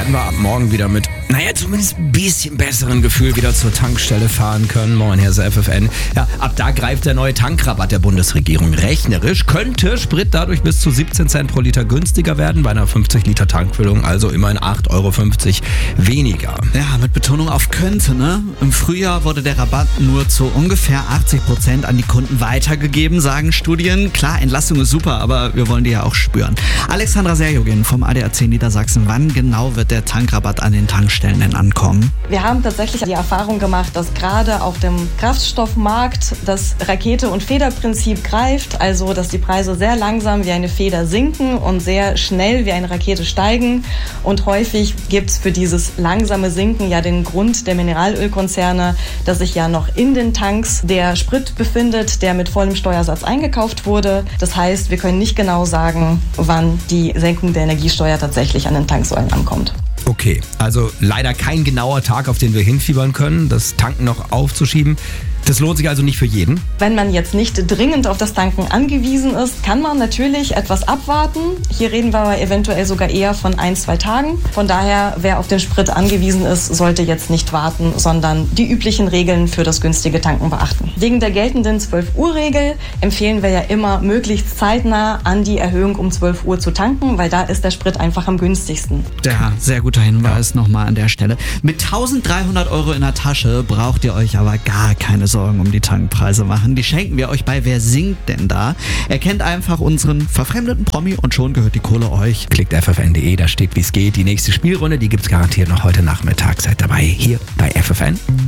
werden wir ab morgen wieder mit, zumindest ein bisschen besseren Gefühl wieder zur Tankstelle fahren können. Moin, Herr FFN. Ja, ab da greift der neue Tankrabatt der Bundesregierung. Rechnerisch könnte Sprit dadurch bis zu 17 Cent pro Liter günstiger werden, bei einer 50 Liter Tankfüllung, also immerhin 8,50 Euro weniger. Ja, mit Betonung auf könnte, ne? Im Frühjahr wurde der Rabatt nur zu ungefähr 80% an die Kunden weitergegeben, sagen Studien. Klar, Entlastung ist super, aber wir wollen die ja auch spüren. Alexandra Serjogin vom ADAC Niedersachsen. Wann genau wird der Tankrabatt an den Tankstellen denn ankommen? Wir haben tatsächlich die Erfahrung gemacht, dass gerade auf dem Kraftstoffmarkt das Rakete- und Federprinzip greift, also dass die Preise sehr langsam wie eine Feder sinken und sehr schnell wie eine Rakete steigen. Und häufig gibt es für dieses langsame Sinken ja den Grund der Mineralölkonzerne, dass sich ja noch in den Tanks der Sprit befindet, der mit vollem Steuersatz eingekauft wurde. Das heißt, wir können nicht genau sagen, wann die Senkung der Energiesteuer tatsächlich an den Tanksäulen ankommt. Okay, also leider kein genauer Tag, auf den wir hinfiebern können, das Tanken noch aufzuschieben. Das lohnt sich also nicht für jeden? Wenn man jetzt nicht dringend auf das Tanken angewiesen ist, kann man natürlich etwas abwarten. Hier reden wir aber eventuell sogar eher von 1-2 Tagen. Von daher, wer auf den Sprit angewiesen ist, sollte jetzt nicht warten, sondern die üblichen Regeln für das günstige Tanken beachten. Wegen der geltenden 12-Uhr-Regel empfehlen wir ja immer, möglichst zeitnah an die Erhöhung um 12 Uhr zu tanken, weil da ist der Sprit einfach am günstigsten. Ja, sehr guter Hinweis nochmal an der Stelle. Mit 1.300 Euro in der Tasche braucht ihr euch aber gar keine Sorgen um die Tankpreise machen. Die schenken wir euch bei Wer singt denn da? Erkennt einfach unseren verfremdeten Promi und schon gehört die Kohle euch. Klickt ffn.de, da steht, wie es geht. Die nächste Spielrunde, die gibt's garantiert noch heute Nachmittag. Seid dabei hier bei FFN.